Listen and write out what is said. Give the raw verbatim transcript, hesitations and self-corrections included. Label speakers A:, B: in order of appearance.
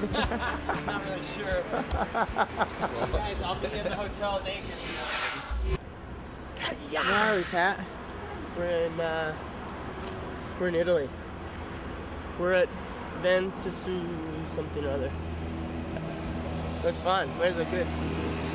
A: Not really sure. Guys, I'll be in the hotel naked.
B: Yeah. Where are we, Pat? We're in, uh, we're in Italy. We're at Ventisu something or other. Looks fun. Where's it good?